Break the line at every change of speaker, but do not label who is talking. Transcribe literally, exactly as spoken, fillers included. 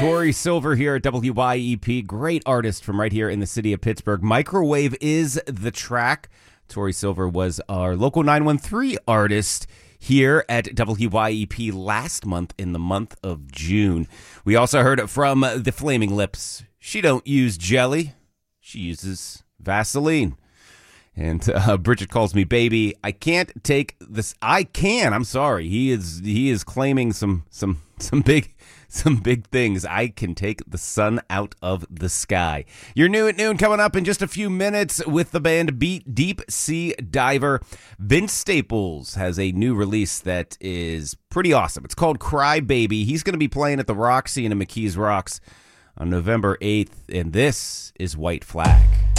Tori Silver here at W Y E P. Great artist from right here in the city of Pittsburgh. Microwave is the track. Tori Silver was our local nine one three artist here at W Y E P last month in the month of June. We also heard from the Flaming Lips. She don't use jelly. She uses Vaseline. And uh, Bridget calls me baby. I can't take this. I can. I'm sorry. He is he is claiming some some some big some big things. I can take the sun out of the sky. You're new at noon coming up in just a few minutes with the band Beat Deep Sea Diver. Vince Staples has a new release that is pretty awesome. It's called Cry Baby. He's going to be playing at the Roxy in McKees Rocks on November eighth, and this is White Flag.